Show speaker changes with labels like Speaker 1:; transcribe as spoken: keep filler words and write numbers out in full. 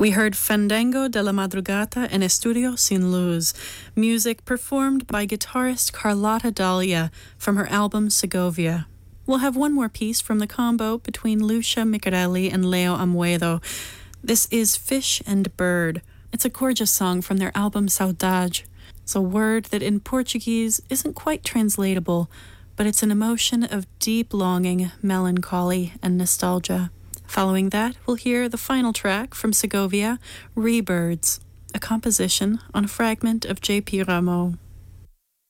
Speaker 1: We heard Fandango de la Madrugada en Estudio Sin Luz, music performed by guitarist Carlotta Dahlia from her album Segovia. We'll have one more piece from the combo between Lucia Micarelli and Leo Amoedo. This is Fish and Bird. It's a gorgeous song from their album Saudade. It's a word that in Portuguese isn't quite translatable, but it's an emotion of deep longing, melancholy, and nostalgia. Following that, we'll hear the final track from Segovia, Rebirds, a composition on a fragment of J P Rameau.